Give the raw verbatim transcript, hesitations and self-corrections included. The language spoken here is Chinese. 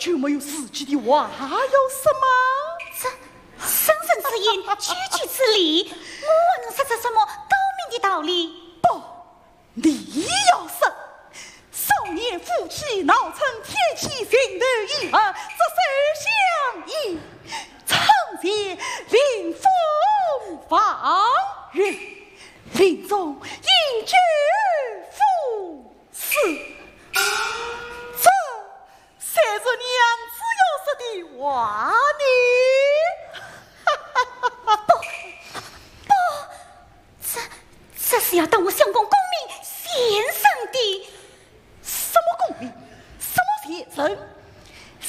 就没有自己的话，还有什么？ 这生生之言，句句之理，我能说出什么高明的道理？ 不，你要说，少年夫妻闹成天齐心头一合，这手相依，长街临风放人，临终一句赴死。这才是娘子要说的话呢。 不不，这这是要当我